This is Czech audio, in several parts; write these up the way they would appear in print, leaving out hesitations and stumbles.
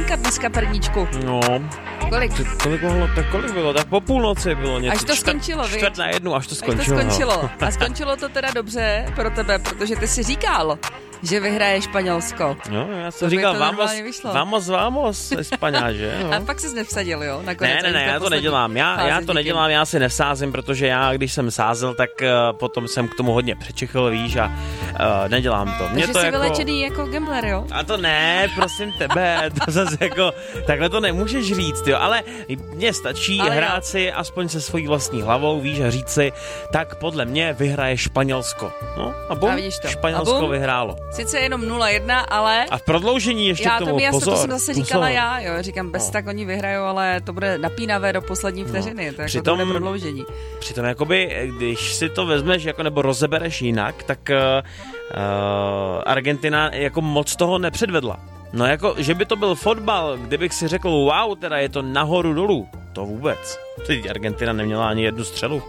říkat dneska perníčku? No. Kolik? Kolik bylo? Tak po půlnoci bylo něco. Až to skončilo, víš? 1:45, až to skončilo. Až to skončilo. A skončilo to teda dobře pro tebe, protože ty si říkal, že vyhraje Španělsko. No, já jsem říkal, vamos, Espaňa, že? No. A pak jsi nevsadil, jo? Nakonec Ne, já to nedělám. Já to nedělám, já si nevsázím, protože já, když jsem sázel, tak potom jsem k tomu hodně přečechl, víš, a nedělám to. Takže jsi vylečený jako gambler, jo? A to ne, prosím tebe, to zase jako, takhle to nemůžeš říct, jo, ale mně stačí hrát si aspoň se svojí vlastní hlavou, víš, a říct si, tak podle mě vyhraje Španělsko. No, a bum, Španělsko vyhrálo. Sice jenom 0-1, ale... A v prodloužení ještě k tomu, pozor. To jsem zase říkala já, jo, říkám, bez tak oni vyhrajou, ale to bude napínavé do poslední vteřiny, to jako to bude prodloužení. Přitom jakoby, když si to vezmeš, jako nebo rozebereš jinak, tak Argentina jako moc toho nepředvedla. No jako, že by to byl fotbal, kdybych si řekl, wow, teda je to nahoru dolů, to vůbec. Teď Argentina neměla ani jednu střelu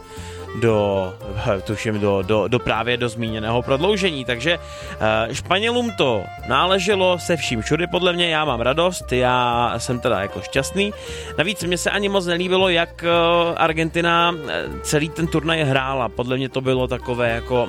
do právě do zmíněného prodloužení, takže Španělům to náleželo se vším všudy podle mě, já mám radost, já jsem teda jako šťastný. Navíc mě se ani moc nelíbilo, jak Argentina celý ten turnaj hrála, podle mě to bylo takové jako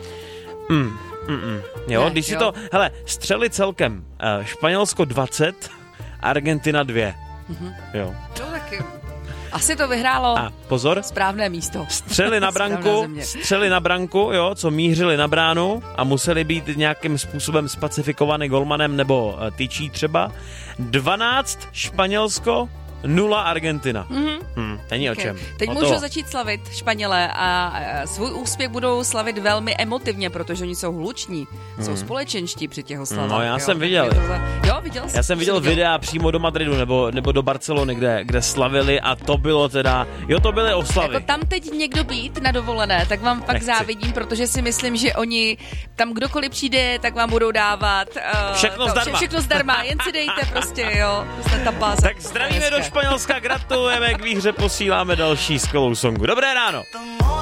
jo, ne, když si to, hele, střely celkem, Španělsko 20, Argentina 2, jo. No taky. Asi to vyhrálo. A pozor. Správné místo. Střely na branku, jo, co mířili na bránu a museli být nějakým způsobem specifikovaný golmanem nebo tyčí třeba. 12 Španělsko, 0 Argentina. Není o čem. Teď můžou začít slavit Španělé a svůj úspěch budou slavit velmi emotivně, protože oni jsou hluční, jsou společenští při těch oslavách. No já jsem viděl. Viděl jsi? Já jsem viděl videa přímo do Madridu nebo do Barcelony, kde slavili a to bylo teda, to byly oslavy. Jako tam teď někdo být na dovolené, tak vám fakt závidím, protože si myslím, že oni tam kdokoliv přijde, tak vám budou dávat všechno zdarma, jen si dejte prostě, jo. Tak zdravíme do Španělska, gratulujeme k výhře, posíláme další skvělou songu. Dobré ráno.